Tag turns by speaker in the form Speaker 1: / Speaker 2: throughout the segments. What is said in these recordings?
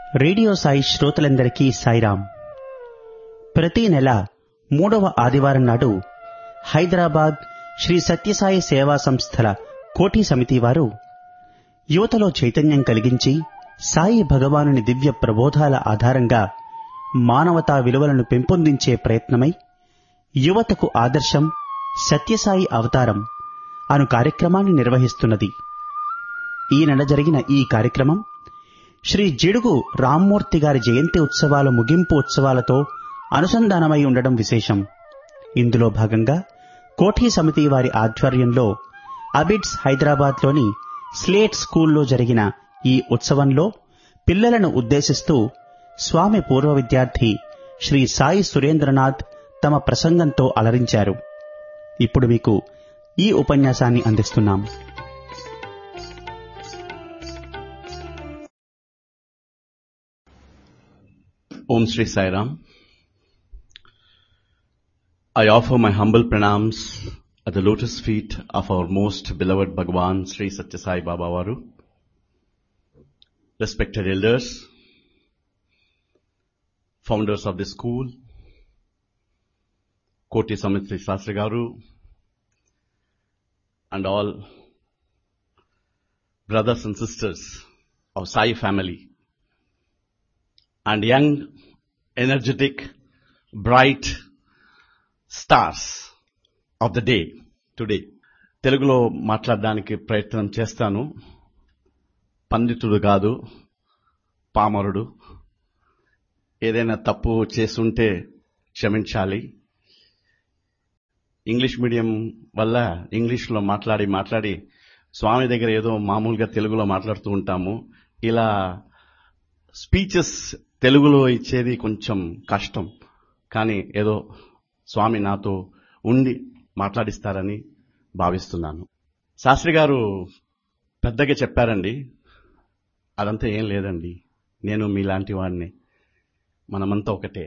Speaker 1: Radio Sai శ్రోతలందరికీ సాయిరాం. ప్రతి నెల 3వ ఆదివారం నాడు హైదరాబాద్ శ్రీ సత్యసాయి సేవా సంస్థల కోఠి సమితి వారు యువతలో చైతన్యం కలిగించి సాయి భగవానుని దివ్య ప్రబోధాల ఆధారంగా మానవతా విలువలను పెంపొందించే ప్రయత్నమై యువతకు ఆదర్శం సత్యసాయి అవతారం అను కార్యక్రమాన్ని నిర్వహిస్తున్నది. ఈ నెల జరిగిన ఈ కార్యక్రమం శ్రీ జిడుగు రామ్మూర్తి గారి జయంతి ఉత్సవాల ముగింపు ఉత్సవాలతో అనుసంధానమై ఉండడం విశేషం. ఇందులో భాగంగా కోఠి సమితి వారి ఆధ్వర్యంలో అబిడ్స్ హైదరాబాద్లోని స్లేట్ స్కూల్లో జరిగిన ఈ ఉత్సవంలో పిల్లలను ఉద్దేశిస్తూ స్వామి పూర్వ విద్యార్థి శ్రీ సాయి సురేంద్రనాథ్ తమ ప్రసంగంతో అలరించారు. ఇప్పుడు మీకు ఈ ఉపన్యాసాన్ని అందిస్తున్నాం.
Speaker 2: Om Shri Sai Ram. I offer my humble pranams at the lotus feet of our most beloved Bhagavan Sri Satya Sai Baba Varu. Respected elders, founders of the school, Koti Samit Sastri Garu, and all brothers and sisters of Sai family, and young, energetic, bright stars of the day today. తెలుగులో మాట్లాడడానికి ప్రయత్నం చేస్తాను. పండితుడు కాదు, పామరుడు. ఏదైనా తప్పు చేస్తుంటే క్షమించాలి. ఇంగ్లీష్ మీడియం వల్ల ఇంగ్లీష్లో మాట్లాడి స్వామి దగ్గర ఏదో మామూలుగా తెలుగులో మాట్లాడుతూ ఉంటాము. ఇలా స్పీచెస్ తెలుగులో ఇచ్చేది కొంచెం కష్టం, కానీ ఏదో స్వామి నాతో ఉండి మాట్లాడిస్తారని భావిస్తున్నాను. శాస్త్రి గారు పెద్దగా చెప్పారండి, అదంతా ఏం లేదండి. నేను మీలాంటి వాడిని, మనమంతా ఒకటే.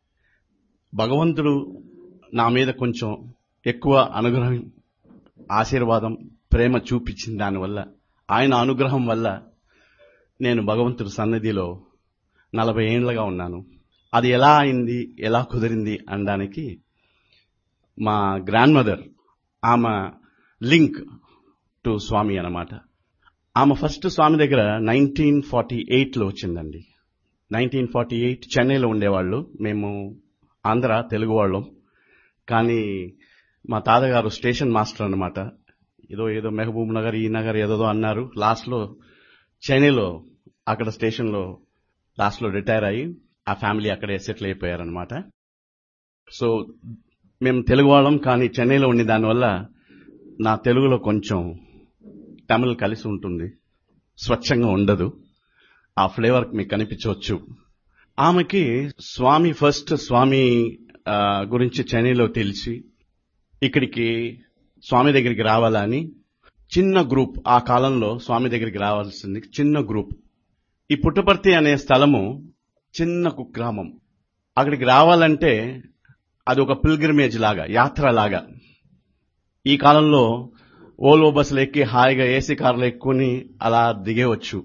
Speaker 2: భగవంతుడు నా మీద కొంచెం ఎక్కువ అనుగ్రహం, ఆశీర్వాదం, ప్రేమ చూపించిన దానివల్ల, ఆయన అనుగ్రహం వల్ల నేను భగవంతుడి సన్నిధిలో 40 ఏళ్లుగా ఉన్నాను. అది ఎలా అయింది, ఎలా కుదిరింది అనడానికి మా గ్రాండ్ మదర్, ఆమె లింక్ టు స్వామి అన్నమాట. ఆమె ఫస్ట్ స్వామి దగ్గర 1948లో వచ్చిందండి. 1948 చెన్నైలో ఉండేవాళ్ళు. మేము ఆంధ్ర తెలుగు వాళ్ళం, కానీ మా తాతగారు స్టేషన్ మాస్టర్ అన్నమాట. ఏదో మెహబూబ్ నగర్, ఈ నగర్ ఏదో అన్నారు. లాస్ట్లో చెన్నైలో అక్కడ స్టేషన్లో లాస్ట్లో రిటైర్ అయ్యి ఆ ఫ్యామిలీ అక్కడే సెటిల్ అయిపోయారనమాట. సో మేము తెలుగు వాళ్ళం, కానీ చెన్నైలో ఉండే దానివల్ల నా తెలుగులో కొంచెం తమిళ్ కలిసి ఉంటుంది, స్వచ్ఛంగా ఉండదు. ఆ ఫ్లేవర్ మీకు కనిపించవచ్చు. ఆమెకి స్వామి గురించి చెన్నైలో తెలిసి ఇక్కడికి స్వామి దగ్గరికి రావాలని చిన్న గ్రూప్, ఆ కాలంలో స్వామి దగ్గరికి రావాల్సింది చిన్న గ్రూప్. ఈ పుట్టపర్తి అనే స్థలము చిన్న కుగ్రామం. అక్కడికి రావాలంటే అది ఒక పిల్గ్రిమేజ్ లాగా, యాత్ర లాగా. ఈ కాలంలో ఓల్వో బస్సులు ఎక్కి హాయిగా ఏసీ కార్లు ఎక్కుని అలా దిగేవచ్చు.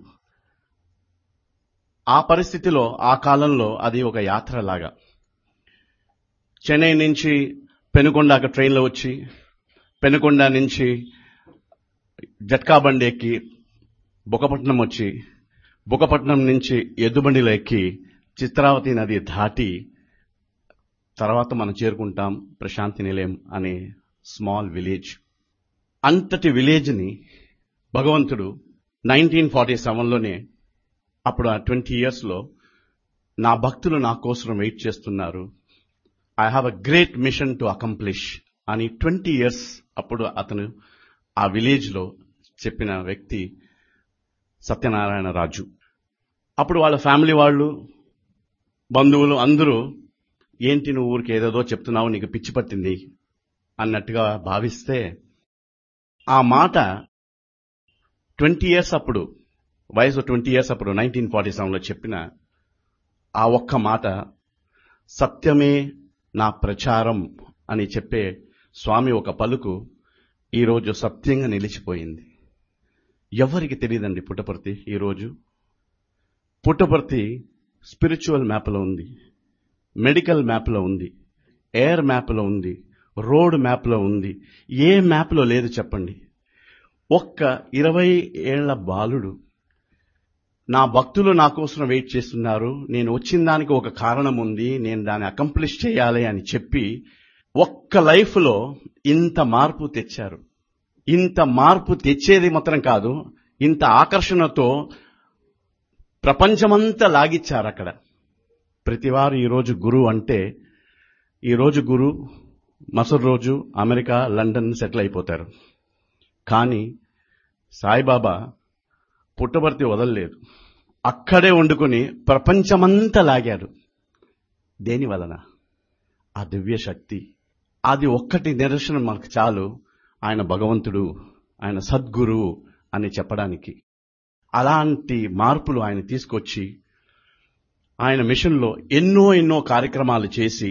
Speaker 2: ఆ పరిస్థితిలో ఆ కాలంలో అది ఒక యాత్ర లాగా. చెన్నై నుంచి పెనుకొండ ట్రైన్లో వచ్చి, పెనుకొండ నుంచి జట్కా బండి ఎక్కి బుక్కపట్నం వచ్చి, బుక్కపట్నం నుంచి ఎద్దుబండిలో ఎక్కి చిత్రావతి నది దాటి తర్వాత మనం చేరుకుంటాం ప్రశాంతి నిలయం అనే స్మాల్ విలేజ్. అంతటి విలేజ్ని భగవంతుడు 1947లోనే, అప్పుడు ఆ 20 yearsలో నా భక్తులు నా కోసం వెయిట్ చేస్తున్నారు, I have a great mission to accomplish అని 20 years అప్పుడు అతను ఆ విలేజ్లో చెప్పిన వ్యక్తి సత్యనారాయణ రాజు. అప్పుడు వాళ్ళ ఫ్యామిలీ వాళ్ళు, బంధువులు అందరూ, ఏంటి నువ్వు ఊరికి ఏదేదో చెప్తున్నావు, నీకు పిచ్చి పట్టింది అన్నట్టుగా భావిస్తే, ఆ మాట 20 years అప్పుడు, వయసు 20 years అప్పుడు 1947లో చెప్పిన ఆ ఒక్క మాట, సత్యమే నా ప్రచారం అని చెప్పే స్వామి ఒక పలుకు ఈరోజు సత్యంగా నిలిచిపోయింది. ఎవరికి తెలియదండి పుట్టపర్తి ఈరోజు. పుట్టపర్తి స్పిరిచువల్ మ్యాప్లో ఉంది, మెడికల్ మ్యాప్లో ఉంది, ఎయిర్ మ్యాప్లో ఉంది, రోడ్ మ్యాప్లో ఉంది. ఏ మ్యాప్లో లేదు చెప్పండి? ఒక్క 20 ఏళ్ల బాలుడు, నా భక్తులు నా కోసం వెయిట్ చేస్తున్నారు, నేను వచ్చిన దానికి ఒక కారణం ఉంది, నేను దాన్ని అకంప్లిష్ చేయాలి అని చెప్పి ఒక్క లైఫ్లో ఇంత మార్పు తెచ్చారు. ఇంత మార్పు తెచ్చేది మాత్రం కాదు, ఇంత ఆకర్షణతో ప్రపంచమంతా లాగిచ్చారు అక్కడ. ప్రతివారు ఈరోజు గురువు అంటే, ఈరోజు గురు మసరు రోజు అమెరికా, లండన్ సెటిల్ అయిపోతారు. కానీ సాయిబాబా పుట్టపర్తి వదలలేదు, అక్కడే వండుకొని ప్రపంచమంతా లాగాడు. దేని వలన? ఆ దివ్య శక్తి. అది ఒక్కటి నిదర్శనం మనకు చాలు, ఆయన భగవంతుడు, ఆయన సద్గురువు అని చెప్పడానికి. అలాంటి మార్పులు ఆయన తీసుకొచ్చి ఆయన మిషన్లో ఎన్నో ఎన్నో కార్యక్రమాలు చేసి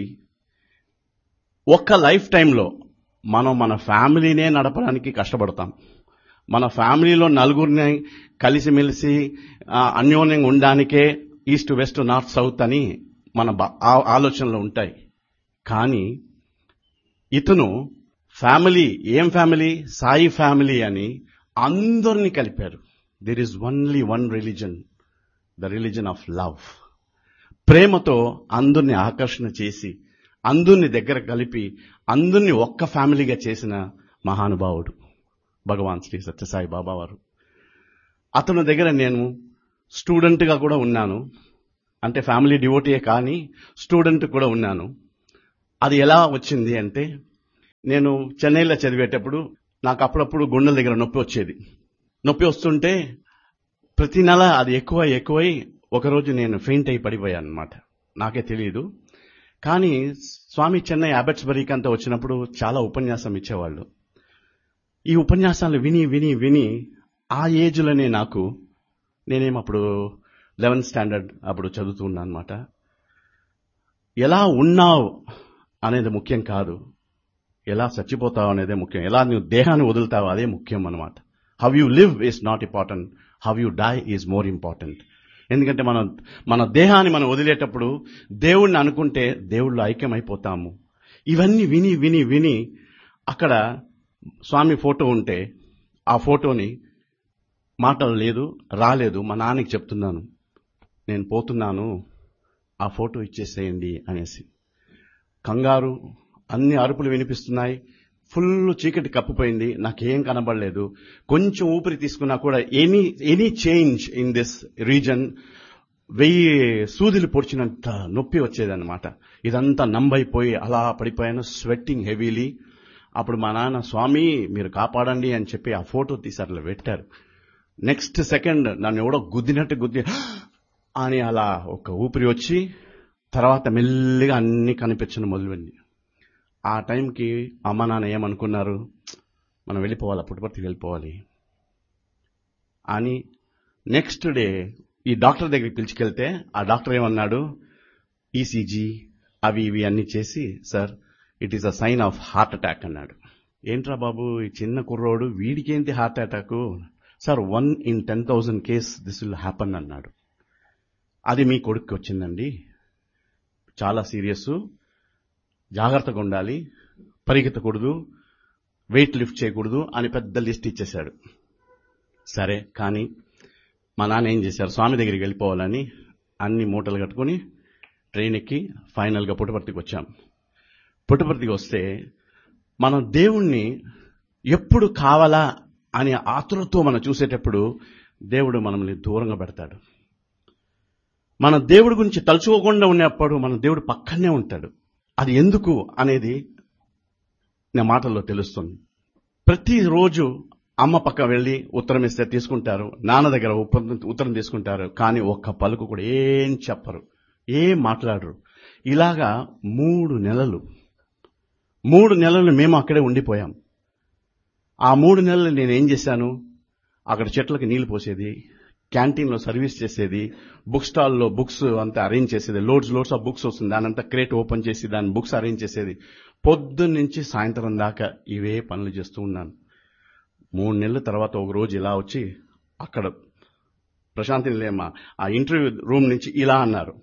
Speaker 2: ఒక్క లైఫ్ టైంలో మనం మన ఫ్యామిలీనే నడపడానికి కష్టపడతాం. మన ఫ్యామిలీలో నలుగురిని కలిసిమెలిసి అన్యోన్యంగా ఉండడానికే ఈస్ట్ వెస్ట్ నార్త్ సౌత్ అని మన ఆలోచనలు ఉంటాయి. కానీ ఇతను ఫ్యామిలీ, ఏం ఫ్యామిలీ? సాయి ఫ్యామిలీ అని అందరినీ కలిపారు. There is only one religion, the religion of love. ప్రేమతో అందరినీ ఆకర్షణ చేసి, అందరినీ దగ్గర కలిపి, అందరినీ ఒక్క ఫ్యామిలీగా చేసిన మహానుభావుడు భగవాన్ శ్రీ సత్యసాయి బాబా వారు. అతని దగ్గర నేను స్టూడెంట్గా కూడా ఉన్నాను. అంటే ఫ్యామిలీ డివోటీయే కానీ స్టూడెంట్ కూడా ఉన్నాను. అది ఎలా వచ్చింది అంటే, నేను చెన్నైలో చదివేటప్పుడు నాకు అప్పుడప్పుడు గుండెల దగ్గర నొప్పి వచ్చేది. నొప్పి వస్తుంటే ప్రతి నెల అది ఎక్కువై ఒకరోజు నేను ఫెయింట్ అయి పడిపోయాను అనమాట. నాకే తెలియదు. కానీ స్వామి చెన్నై అబెట్స్బరీకి అంతా వచ్చినప్పుడు చాలా ఉపన్యాసం ఇచ్చేవాళ్ళు. ఈ ఉపన్యాసాలు విని విని విని ఆ ఏజ్లోనే నేనేమప్పుడు 11th స్టాండర్డ్ అప్పుడు చదువుతున్నాను అనమాట. ఎలా ఉన్నావు అనేది ముఖ్యం కాదు, ఎలా చచ్చిపోతావు అనేదే ముఖ్యం. ఎలా నువ్వు దేహాన్ని వదులుతావు అదే ముఖ్యం అనమాట. How you live is not important, how you die is more important. ఎందుకంటే మన దేహాన్ని మనం వదిలేటప్పుడు దేవుణ్ణి అనుకుంటే దేవుళ్ళు ఐక్యమైపోతాము. ఇవన్నీ విని విని విని అక్కడ స్వామి ఫోటో ఉంటే ఆ ఫోటోని మాటలు రాలేదు, మా నాన్నకి చెప్తున్నాను, నేను పోతున్నాను, ఆ ఫోటో ఇచ్చేసేయండి అనేసి. కంగారు, అన్ని అరుపులు వినిపిస్తున్నాయి, ఫుల్ చీకటి కప్పిపోయింది, నాకేం కనబడలేదు. కొంచెం ఊపిరి తీసుకున్నా కూడా any change in this reason 1000 సూదులు పొడిచినంత నొప్పి వచ్చేదన్నమాట. ఇదంతా నంబైపోయి అలా పడిపోయాను, స్వెట్టింగ్ హెవీలీ. అప్పుడు మా నాన్న, స్వామి మీరు కాపాడండి అని చెప్పి ఆ ఫోటో తీసారు, పెట్టారు. నెక్స్ట్ సెకండ్ నన్ను ఎవడో గుద్ది అని అలా ఒక ఊపిరి వచ్చి తర్వాత మెల్లిగా అన్ని కనిపించడం మొదలుపెట్టింది. ఆ టైంకి అమ్మ నాన్న ఏమనుకున్నారు, మనం వెళ్ళిపోవాలి, పుట్టపర్తికి వెళ్ళిపోవాలి అని. నెక్స్ట్ డే ఈ డాక్టర్ దగ్గరికి పిలిచికెళ్తే ఆ డాక్టర్ ఏమన్నాడు, ఈసీజీ అవి ఇవి అన్ని చేసి, sir it is a sign of heart attack అన్నాడు. ఏంట్రా బాబు, ఈ చిన్న కుర్రోడు వీడికేంటి heart attack? Sir 1 in 10,000 case this will happen అన్నాడు. అది మీ కొడుక్కి వచ్చిందండి, చాలా సీరియస్, జాగ్రత్తగా ఉండాలి, పరిగెత్తకూడదు, వెయిట్ లిఫ్ట్ చేయకూడదు అని పెద్ద లిస్ట్ ఇచ్చేశాడు. సరే, కానీ మా నాన్న ఏం చేశారు, స్వామి దగ్గరికి వెళ్ళిపోవాలని అన్ని మూటలు కట్టుకుని ట్రైన్ ఎక్కి ఫైనల్గా పుట్టపర్తికి వచ్చాం. పుట్టపర్తికి వస్తే మనం దేవుణ్ణి ఎప్పుడు కావాలా అని ఆతురతో మనం చూసేటప్పుడు దేవుడు మనల్ని దూరంగా పెడతాడు. మన దేవుడి గురించి తలుచుకోకుండా ఉన్నప్పుడు మన దేవుడు పక్కనే ఉంటాడు. అది ఎందుకు అనేది నా మాటల్లో తెలుస్తుంది. ప్రతిరోజు అమ్మ పక్క వెళ్ళి ఉత్తరం ఇస్తే తీసుకుంటారు, నాన్న దగ్గర ఉత్తరం తీసుకుంటారు, కానీ ఒక్క పలుకు కూడా ఏం చెప్పరు, ఏం మాట్లాడరు. ఇలాగా 3 నెలలు మేము అక్కడే ఉండిపోయాం. ఆ 3 నెలలు నేనేం చేశాను, అక్కడ చెట్లకి నీళ్లు పోసేది, క్యాంటీన్లో సర్వీస్ చేసేది, బుక్ స్టాల్లో బుక్స్ అంతా అరేంజ్ చేసేది. లోడ్స్ ఆఫ్ బుక్స్ వస్తుంది, దానంతా క్రేట్ ఓపెన్ చేసి దాని బుక్స్ అరేంజ్ చేసేది. పొద్దున్న నుంచి సాయంత్రం దాకా ఇవే పనులు చేస్తూ ఉన్నాను. 3 నెలల తర్వాత ఒక రోజు ఇలా వచ్చి అక్కడ ప్రశాంతి నిలయం ఆ ఇంటర్వ్యూ రూమ్ నుంచి ఇలా అన్నారు.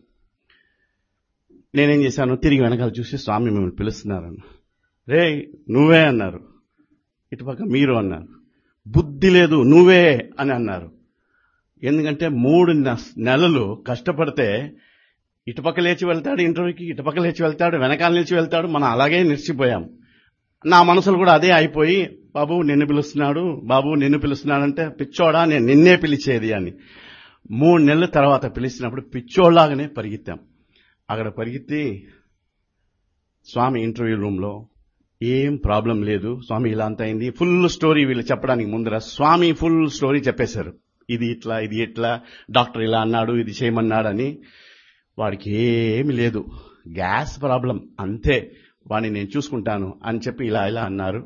Speaker 2: నేనేం చేశాను, తిరిగి వెనకాల చూసి స్వామి మిమ్మల్ని పిలుస్తున్నారన్న. రే నువ్వే అన్నారు. ఇటుపక్క మీరు అన్నారు. బుద్ధి లేదు నువ్వే అని అన్నారు. ఎందుకంటే 3 నెలలు కష్టపడితే ఇటుపక్క లేచి వెళ్తాడు ఇంటర్వ్యూకి, ఇటుపక్క లేచి వెళ్తాడు, వెనకాల నిలిచి వెళ్తాడు. మనం అలాగే నిలిచిపోయాం. నా మనసులు కూడా అదే అయిపోయి, బాబు నిన్ను పిలుస్తున్నాడు, బాబు నిన్ను పిలుస్తున్నాడంటే పిచ్చోడా నేను నిన్నే పిలిచేది అని. 3 నెలల తర్వాత పిలిచినప్పుడు పిచ్చోళ్లాగానే పరిగెత్తాం. అక్కడ పరిగెత్తి స్వామి ఇంటర్వ్యూ రూమ్లో ఏం ప్రాబ్లం లేదు స్వామి, ఇలా అంత అయింది, ఫుల్ స్టోరీ వీళ్ళు చెప్పడానికి ముందర స్వామి ఫుల్ స్టోరీ చెప్పేశారు. ఇది ఇట్లా, ఇది ఇట్లా, డాక్టర్ ఇలా అన్నాడు, ఇది చేయమన్నాడని. వాడికి ఏమి లేదు, గ్యాస్ ప్రాబ్లం అంతే, వాడిని నేను చూసుకుంటాను అని చెప్పి ఇలా ఇలా అన్నారు.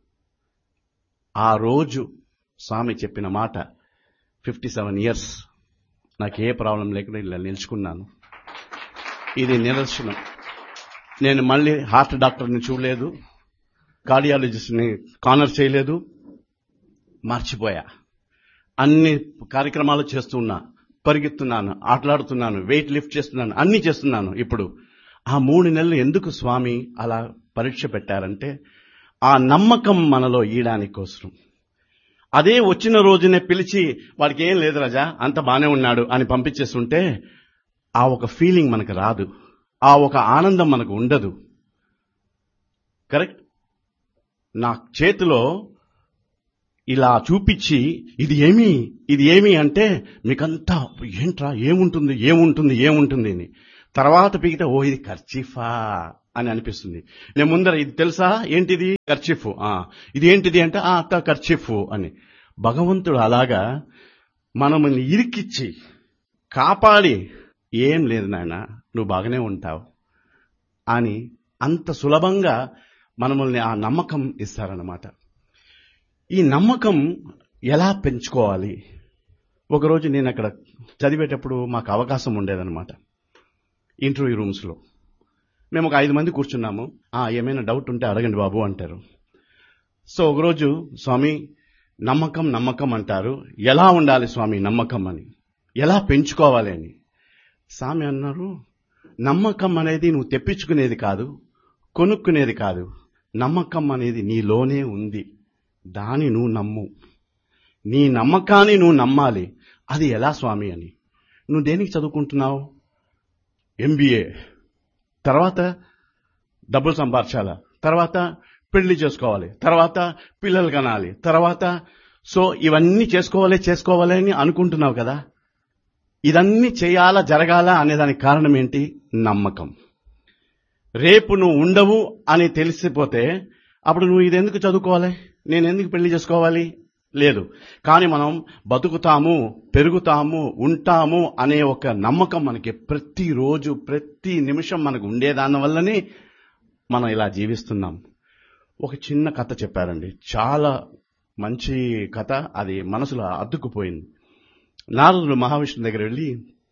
Speaker 2: ఆ రోజు స్వామి చెప్పిన మాట 57 ఇయర్స్ నాకు ఏ ప్రాబ్లం లేకుండా ఇలా నిలుచుకున్నాను. ఇది నిదర్శనం. నేను మళ్ళీ హార్ట్ డాక్టర్ని చూడలేదు, కార్డియాలజిస్ట్ని కానర్ చేయలేదు, మర్చిపోయా. అన్ని కార్యక్రమాలు చేస్తున్నా, పరిగెత్తున్నాను, ఆటలాడుతున్నాను, వెయిట్ లిఫ్ట్ చేస్తున్నాను, అన్ని చేస్తున్నాను. ఇప్పుడు ఆ 3 నెలలు ఎందుకు స్వామి అలా పరీక్ష పెట్టారంటే ఆ నమ్మకం మనలో ఈయడానికి కోసం. అదే వచ్చిన రోజునే పిలిచి వాడికి ఏం లేదు రాజా అంత బానే ఉన్నాడు అని పంపించేస్తుంటే ఆ ఒక ఫీలింగ్ మనకు రాదు, ఆ ఒక ఆనందం మనకు ఉండదు. కరెక్ట్. నా చేతిలో ఇలా చూపించి ఇది ఏమి అంటే మీకంతా ఏంట్రా ఏముంటుంది ఏముంటుంది ఏముంటుంది అని. తర్వాత పీకితే ఓ ఇది కర్చీఫా అని అనిపిస్తుంది. నేను ముందర ఇది తెలుసా ఏంటిది కర్చీఫ్, ఇది ఏంటిది అంటే అత్త కర్చీఫ్ అని. భగవంతుడు అలాగా మనల్ని ఇరికిచ్చి కాపాడి ఏం లేదు నాయన నువ్వు బాగానే ఉంటావు అని అంత సులభంగా మనల్ని ఆ నమ్మకం ఇస్తారన్నమాట. ఈ నమ్మకం ఎలా పెంచుకోవాలి? ఒకరోజు నేను అక్కడ చదివేటప్పుడు మాకు అవకాశం ఉండేదన్నమాట. ఇంటర్వ్యూ రూమ్స్లో మేము ఒక 5 మంది కూర్చున్నాము. ఏమైనా డౌట్ ఉంటే అడగండి బాబు అంటారు. సో ఒకరోజు స్వామి నమ్మకం నమ్మకం అంటారు, ఎలా ఉండాలి స్వామి నమ్మకం అని, ఎలా పెంచుకోవాలి అని. స్వామి అన్నారు, నమ్మకం అనేది నువ్వు తెప్పించుకునేది కాదు, కొనుక్కునేది కాదు. నమ్మకం అనేది నీలోనే ఉంది, దాన్ని నువ్వు నమ్ము. నీ నమ్మకాన్ని నువ్వు నమ్మాలి. అది ఎలా స్వామి అని. నువ్వు దేనికి చదువుకుంటున్నావు? MBA, తర్వాత డబ్బులు సంపాదించాలా, తర్వాత పెళ్లి చేసుకోవాలి, తర్వాత పిల్లలు కనాలి, తర్వాత సో ఇవన్నీ చేసుకోవాలి అని అనుకుంటున్నావు కదా. ఇదన్నీ చేయాలా జరగాల అనేదానికి కారణం ఏంటి? నమ్మకం. రేపు నువ్వు ఉండవు అని తెలిసిపోతే అప్పుడు నువ్వు ఇదెందుకు చదువుకోవాలి, నేను ఎందుకు పెళ్లి చేసుకోవాలి? లేదు. కానీ మనం బతుకుతాము, పెరుగుతాము, ఉంటాము అనే ఒక నమ్మకం మనకి ప్రతిరోజు ప్రతి నిమిషం మనకు ఉండేదాని వల్లనే మనం ఇలా జీవిస్తున్నాం. ఒక చిన్న కథ చెప్పారండి, చాలా మంచి కథ, అది మనసులో అద్దుకుపోయింది. నారదుడు మహావిష్ణువు దగ్గర వెళ్ళి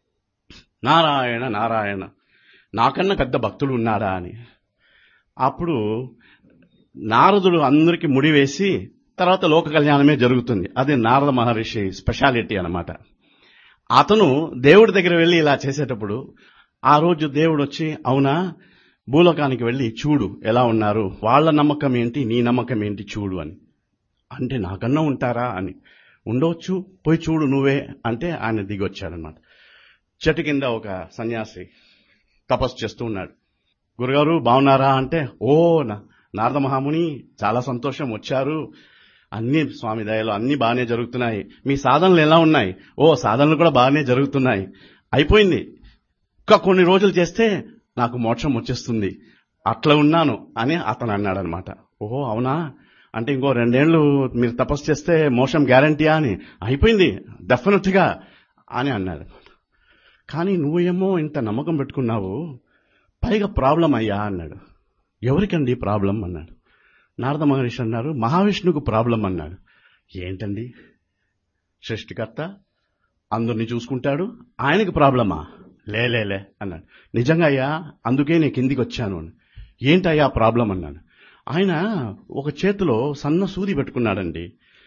Speaker 2: నారాయణ నారాయణ నాకన్నా పెద్ద భక్తుడు ఉన్నాడా అని. అప్పుడు నారదుడు అందరికీ ముడి వేసి తర్వాత లోక కళ్యాణమే జరుగుతుంది. అది నారద మహర్షి స్పెషాలిటీ అన్నమాట. అతను దేవుడి దగ్గర వెళ్ళి ఇలా చేసేటప్పుడు ఆ రోజు దేవుడు వచ్చి అవునా భూలోకానికి వెళ్ళి చూడు ఎలా ఉన్నారు, వాళ్ళ నమ్మకం ఏంటి నీ నమ్మకం ఏంటి చూడు అని. అంటే నాకన్నా ఉంటారా అని. ఉండవచ్చు, పోయి చూడు నువ్వే అంటే ఆయన దిగొచ్చాడనమాట. చెట్టు కింద ఒక సన్యాసి తపస్సు చేస్తూ ఉన్నాడు. గురుగారు బాగున్నారా అంటే, ఓ నారద మహాముని చాలా సంతోషం వచ్చారు, అన్ని స్వామి దయలో అన్ని బాగానే జరుగుతున్నాయి, మీ సాధనలు ఎలా ఉన్నాయి? ఓ సాధనలు కూడా బాగానే జరుగుతున్నాయి, అయిపోయింది, ఇంకా కొన్ని రోజులు చేస్తే నాకు మోక్షం వచ్చేస్తుంది, అట్లా ఉన్నాను అని అతను అన్నాడనమాట. ఓహో అవునా అంటే ఇంకో 2 ఏళ్లు మీరు తపస్సు చేస్తే మోక్షం గ్యారంటీయా అని. అయిపోయింది డెఫినెట్ గా అని అన్నాడు. కానీ నువ్వేమో ఇంత నమ్మకం పెట్టుకున్నావు, పైగా ప్రాబ్లం అయ్యా అన్నాడు. ఎవరికండి ప్రాబ్లం అన్నాడు. నారద మహర్షి అన్నారు మహావిష్ణువుకు ప్రాబ్లం అన్నాడు. ఏంటండి సృష్టికర్త అందరినీ చూసుకుంటాడు, ఆయనకి ప్రాబ్లమా? లేలే అన్నాడు. నిజంగా అయ్యా అందుకే నేను కిందికి వచ్చాను అని. ఏంటయ్యా ప్రాబ్లం అన్నాడు. ఆయన ఒక చేతిలో సన్న సూది పెట్టుకున్నాడండి,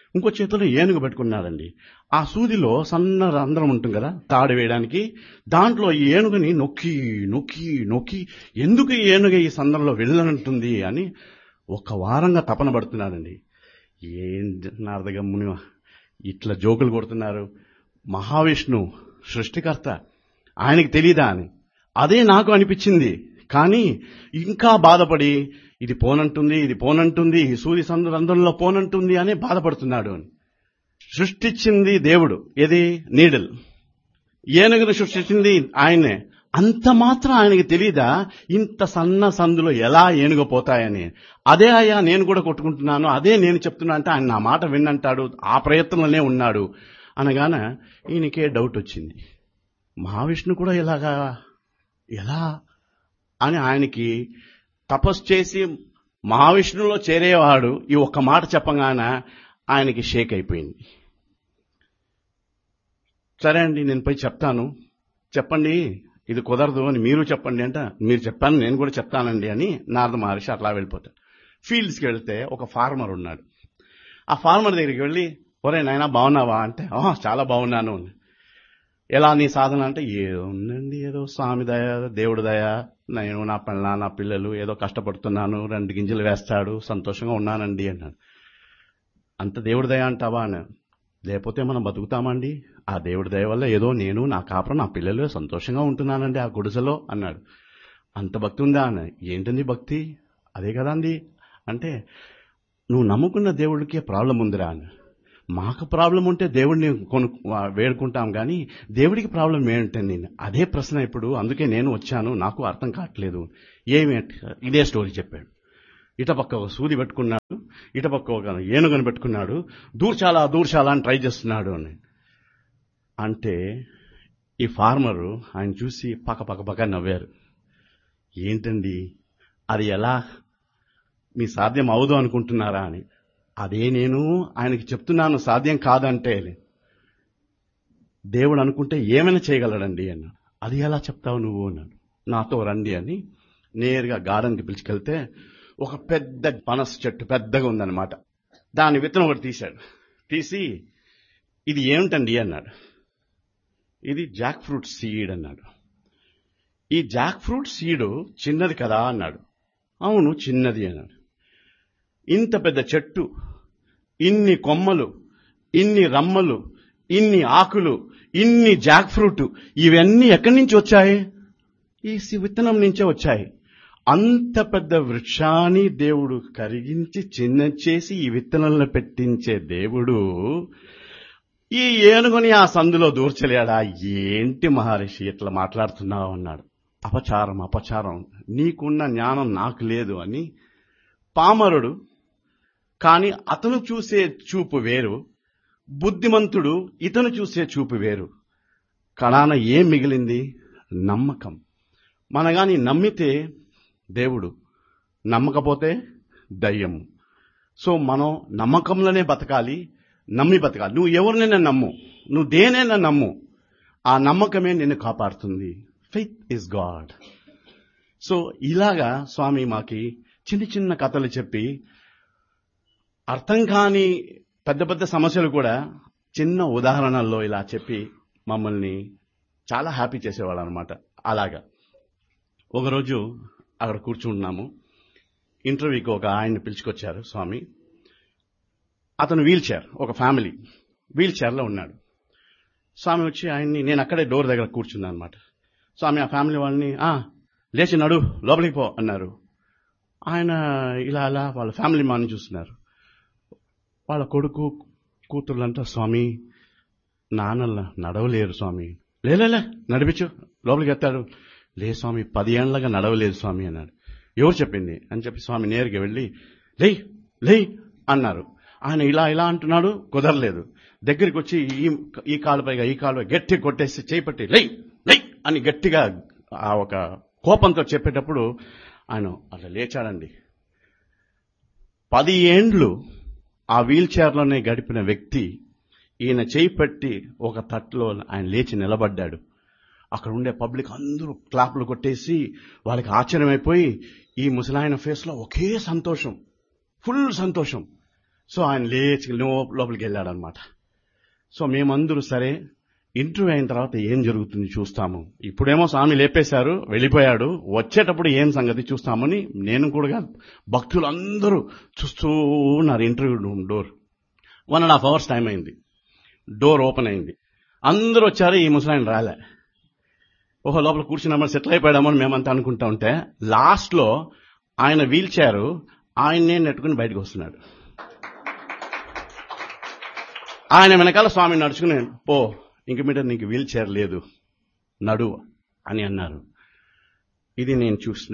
Speaker 2: ఇంకో చేతిలో ఏనుగు పెట్టుకున్నాడండి. ఆ సూదిలో సన్న రంధ్రం ఉంటుంది కదా తాడు వేయడానికి, దాంట్లో ఈ ఏనుగుని నొక్కి నొక్కి నొక్కి ఎందుకు ఈ ఏనుగు ఈ సందర్లో వెళ్ళనంటుంది అని ఒక వారంగా తపన పడుతున్నాడండి. ఏం నారదగమ్ముని ఇట్లా జోకులు కొడుతున్నారు, మహావిష్ణు సృష్టికర్త, ఆయనకి తెలీదా అని అదే నాకు అనిపించింది. కానీ ఇంకా బాధపడి ఇది పోనంటుంది, ఇది పోనంటుంది, ఈ సూర్య రంధ్రంలో పోనంటుంది అని బాధపడుతున్నాడు. అని సృష్టించింది దేవుడు, ఏది నీడిల్, ఏనుగును సృష్టించింది ఆయనే. అంత మాత్రం ఆయనకి తెలీదా ఇంత సన్న సందులో ఎలా ఏనుగు పోతాయని? అదే అయ్యా నేను కూడా కొట్టుకుంటున్నాను, అదే నేను చెప్తున్నా అంటే ఆయన నా మాట విన్నంటాడు, ఆ ప్రయత్నంలోనే ఉన్నాడు అనగాన ఈయనకే డౌట్ వచ్చింది. మహావిష్ణు కూడా ఇలాగా ఎలా అని ఆయనకి తపస్సు చేసి మహావిష్ణువులో చేరేవాడు ఈ ఒక్క మాట చెప్పగాన ఆయనకి షేక్ అయిపోయింది. సరే అండి నేను పోయి చెప్తాను, చెప్పండి ఇది కుదరదు అని మీరు చెప్పండి అంటే, మీరు చెప్పాను నేను కూడా చెప్తానండి అని నారద మహర్షి అట్లా వెళ్ళిపోతాడు. ఫీల్డ్స్కి వెళ్తే ఒక ఫార్మర్ ఉన్నాడు. ఆ ఫార్మర్ దగ్గరికి వెళ్ళి, ఒరే నాయనా బాగున్నావా అంటే, చాలా బాగున్నాను. ఎలా నీ సాధన అంటే, ఏదో ఉందండి, ఏదో స్వామి దయ, దేవుడి దయ, నేను నా నా పిల్లలు ఏదో కష్టపడుతున్నాను, 2 గింజలు వేస్తాడు, సంతోషంగా ఉన్నానండి అన్నాడు. అంత దేవుడి దయ అంటావా అని, లేకపోతే మనం బతుకుతామండి, ఆ దేవుడి దయ వల్ల ఏదో నేను నా కాపురం నా పిల్లలు సంతోషంగా ఉంటున్నానండి ఆ గుడిసెలో అన్నాడు. అంత భక్తి ఉందా అని, ఏంటండి భక్తి, అదే కదా అండి అంటే, నువ్వు నమ్ముకున్న దేవుడికే ప్రాబ్లం ఉందిరా అని. మాకు ప్రాబ్లం ఉంటే దేవుడిని వేడుకుంటాం కానీ దేవుడికి ప్రాబ్లం ఏంటండి, అదే ప్రశ్న ఇప్పుడు, అందుకే నేను వచ్చాను, నాకు అర్థం కావట్లేదు. ఏమి ఇదే స్టోరీ చెప్పాడు. ఇటపక్క ఒక సూది పెట్టుకున్నాడు, ఇటపక్క ఒక ఏనుగను పెట్టుకున్నాడు, దూర్చాలా దూర్చాలా అని ట్రై చేస్తున్నాడు అని అంటే, ఈ ఫార్మరు ఆయన చూసి పక్క నవ్వారు. ఏంటండి అది ఎలా మీ సాధ్యం అవదు అనుకుంటున్నారా అని. అదే నేను ఆయనకి చెప్తున్నాను సాధ్యం కాదంటే, దేవుడు అనుకుంటే ఏమైనా చేయగలడండి అన్నాడు. అది ఎలా చెప్తావు నువ్వు అన్నాడు. నాతో రండి అని నేరుగా గార్డెన్కి పిలుచుకెళ్తే ఒక పెద్ద పనస చెట్టు పెద్దగా ఉందన్నమాట. దాని విత్తనం ఒకటి తీశాడు. తీసి ఇది ఏమిటండి అన్నాడు. ఇది జాక్ ఫ్రూట్ సీడ్ అన్నాడు. ఈ జాక్ ఫ్రూట్ సీడు చిన్నది కదా అన్నాడు. అవును చిన్నది అన్నాడు. ఇంత పెద్ద చెట్టు, ఇన్ని కొమ్మలు, ఇన్ని రమ్మలు, ఇన్ని ఆకులు, ఇన్ని జాక్ ఫ్రూట్, ఇవన్నీ ఎక్కడి నుంచి వచ్చాయి? ఈ విత్తనం నుంచే వచ్చాయి. అంత పెద్ద వృక్షాన్ని దేవుడు కరిగించి చిన్న చేసి ఈ విత్తనాలను పెట్టించే దేవుడు ఈ ఏనుగుని ఆ సందులో దూర్చలేడా? ఏంటి మహర్షి ఇట్లా మాట్లాడుతున్నావు అన్నాడు. అపచారం, నీకున్న జ్ఞానం నాకు లేదు అని. పామరుడు కానీ అతను చూసే చూపు వేరు, బుద్ధిమంతుడు ఇతను చూసే చూపు వేరు. కడాన ఏం మిగిలింది? నమ్మకం. మనగాని నమ్మితే దేవుడు, నమ్మకపోతే దయ్యము. సో మనం నమ్మకంలోనే బతకాలి, నమ్మి బతకాలి. నువ్వు ఎవరినైనా నమ్ము, నువ్వు దేనైనా నమ్ము, ఆ నమ్మకమే నిన్ను కాపాడుతుంది. Faith is God. సో ఇలాగా స్వామి మాకి చిన్న చిన్న కథలు చెప్పి, అర్థం కాని పెద్ద పెద్ద సమస్యలు కూడా చిన్న ఉదాహరణల్లో ఇలా చెప్పి మమ్మల్ని చాలా హ్యాపీ చేసేవాళ్ళు అనమాట. అలాగా ఒకరోజు అక్కడ కూర్చుంటున్నాము, ఇంటర్వ్యూకి ఒక ఆయన్ని పిలుచుకొచ్చారు స్వామి. అతను ఒక ఫ్యామిలీ వీల్ చైర్లో ఉన్నాడు. స్వామి వచ్చి ఆయన్ని, నేను అక్కడే డోర్ దగ్గర కూర్చున్నాను అనమాట. స్వామి ఆ ఫ్యామిలీ వాళ్ళని లేచి నడు లోపలికి పో అన్నారు. ఆయన ఇలా వాళ్ళ ఫ్యామిలీ మాని చూస్తున్నారు. వాళ్ళ కొడుకు కూతుర్లంతా, స్వామి నాన్నల నడవలేరు స్వామి. లేలే నడిపించు లోపలికి ఎత్తాడు. లే స్వామి 10 ఏళ్లగా నడవలేదు స్వామి అన్నాడు. ఎవరు చెప్పింది అని చెప్పి స్వామి నేరుగా వెళ్ళి లేయ్ అన్నారు. ఆయన ఇలా అంటున్నాడు, కుదరలేదు. దగ్గరికి వచ్చి ఈ కాలుపైగా ఈ కాలు గట్టి కొట్టేసి చేపట్టి లై అని గట్టిగా ఆ ఒక కోపంతో చెప్పేటప్పుడు ఆయన అట్లా లేచాడండి. 10 ఏండ్లు ఆ వీల్ చైర్లోనే గడిపిన వ్యక్తి ఈయన చేయి పెట్టి ఒక తట్లో ఆయన లేచి నిలబడ్డాడు. అక్కడ ఉండే పబ్లిక్ అందరూ క్లాప్లు కొట్టేసి వాళ్ళకి ఆశ్చర్యమైపోయి ఈ ముసలాయన ఫేస్లో ఒకే సంతోషం, ఫుల్ సంతోషం. సో ఆయన లేచి లోపలికి వెళ్ళాడనమాట. సో మేమందరూ సరే ఇంటర్వ్యూ అయిన తర్వాత ఏం జరుగుతుంది చూస్తాము, ఇప్పుడేమో స్వామి లేపేశారు వెళ్ళిపోయాడు, వచ్చేటప్పుడు ఏం సంగతి చూస్తామని నేను కూడా భక్తులు అందరూ చూస్తూ ఉన్నారు. Interview room door 1.5 hours time అయింది. డోర్ ఓపెన్ అయింది, అందరూ వచ్చారు, ఈ ముసలాయన రాలే. ఓహో లోపల కూర్చున్నామని సెటిల్ అయిపోయామని మేమంతా అనుకుంటా ఉంటే లాస్ట్ లో ఆయన వీల్ చైర్ ఆయన్నే నెట్టుకుని బయటకు వస్తున్నాడు. ఆయన వెనకాల స్వామి నడుచుకుని పో ఇంక మీద నీకు వీల్ చైర్ లేదు నడు అని అన్నారు. ఇది నేను చూసిన,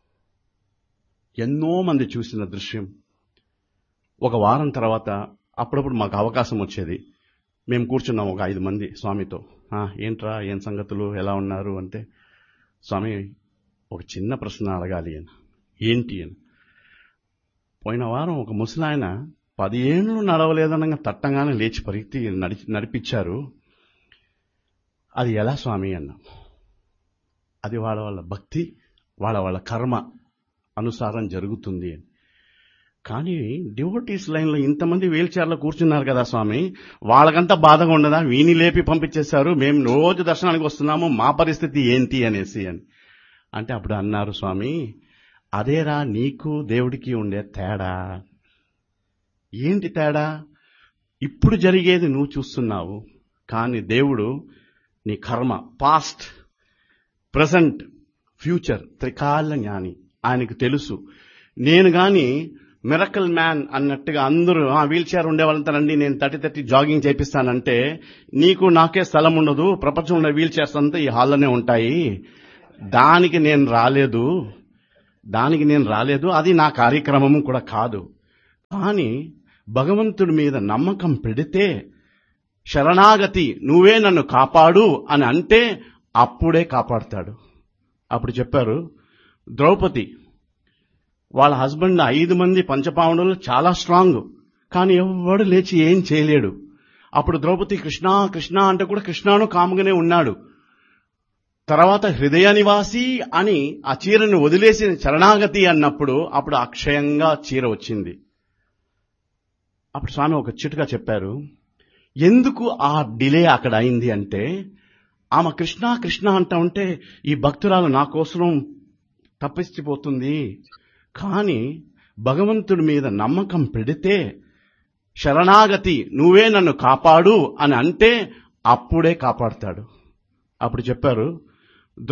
Speaker 2: ఎన్నో మంది చూసిన దృశ్యం. ఒక వారం తర్వాత అప్పుడప్పుడు మాకు అవకాశం వచ్చేది, మేము కూర్చున్నాం ఒక 5 మంది స్వామితో. ఏంట్రా ఏం సంగతులు ఎలా ఉన్నారు అంటే, స్వామి ఒక చిన్న ప్రశ్న అడగాలి అని. ఏంటి అని, పోయిన వారం ఒక ముసలాయన 10 ఏళ్ళు నడవలేదనగా తట్టంగానే లేచి పరిగెత్తి నడిపించారు, అది ఎలా స్వామి అన్నాం. అది వాళ్ళ వాళ్ళ భక్తి వాళ్ళ వాళ్ళ కర్మ అనుసారం జరుగుతుంది అని. కానీ డివోటీస్ లైన్లో ఇంతమంది వీల్ చైర్లో కూర్చున్నారు కదా స్వామి, వాళ్ళకంతా బాధగా ఉండదా, వీని లేపి పంపించేశారు, మేము రోజు దర్శనానికి వస్తున్నాము, మా పరిస్థితి ఏంటి అనేసి అని అంటే అప్పుడు అన్నారు స్వామి, అదేరా నీకు దేవుడికి ఉండే తేడా. ఏంటి తేడా? ఇప్పుడు జరిగేది నువ్వు చూస్తున్నావు, కానీ దేవుడు నీ కర్మ పాస్ట్ ప్రెసెంట్ ఫ్యూచర్ త్రికాల జ్ఞాని, ఆయనకు తెలుసు. నేను గాని మిరకల్ మ్యాన్ అన్నట్టుగా అందరూ వీల్ చైర్ ఉండేవాళ్ళంతా రండి నేను 30 జాగింగ్ చేపిస్తానంటే నీకు నాకే స్థలం ఉండదు, ప్రపంచంలో వీల్ చైర్స్ అంతా ఈ హాల్లోనే ఉంటాయి, దానికి నేను రాలేదు, అది నా కార్యక్రమం కూడా కాదు. కానీ భగవంతుడి మీద నమ్మకం పెడితే, శరణాగతి నువ్వే నన్ను కాపాడు అని అంటే అప్పుడే కాపాడుతాడు. అప్పుడు చెప్పారు, ద్రౌపది వాళ్ళ హస్బెండ్ 5 మంది పంచపాండవులు చాలా స్ట్రాంగ్, కానీ ఎవడు లేచి ఏం చేయలేడు. అప్పుడు ద్రౌపది కృష్ణ కృష్ణ అంటే కూడా కృష్ణను కాముగానే ఉన్నాడు. తర్వాత హృదయ నివాసి అని ఆ చీరను వదిలేసి శరణాగతి అన్నప్పుడు అప్పుడు అక్షయంగా చీర వచ్చింది. అప్పుడు స్వామి ఒక చిటుగా చెప్పారు, ఎందుకు ఆ డిలే అక్కడ అయింది అంటే, ఆమె కృష్ణ కృష్ణ అంటా ఉంటే ఈ భక్తురాలు నా కోసం తప్పించిపోతుంది, కానీ భగవంతుడి మీద నమ్మకం పెడితే, శరణాగతి నువ్వే నన్ను కాపాడు అని అంటే అప్పుడే కాపాడుతాడు. అప్పుడు చెప్పారు,